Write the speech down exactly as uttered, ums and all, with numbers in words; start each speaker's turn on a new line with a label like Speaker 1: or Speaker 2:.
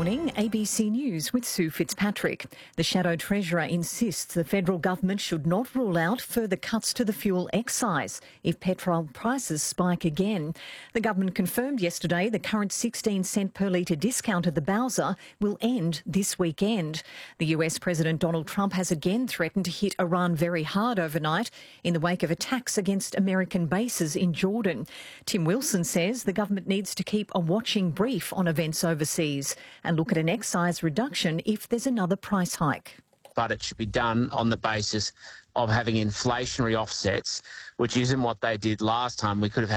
Speaker 1: morning, A B C News with Sue Fitzpatrick. The Shadow Treasurer insists the federal government should not rule out further cuts to the fuel excise if petrol prices spike again. The government confirmed yesterday the current sixteen cent per litre discount at the Bowser will end this weekend. The U S President Donald Trump has again threatened to hit Iran very hard overnight in the wake of attacks against American bases in Jordan. Tim Wilson says the government needs to keep a watching brief on events overseas and look at an excise reduction if there's another price hike.
Speaker 2: But it should be done on the basis of having inflationary offsets, which isn't what they did last time. We could have had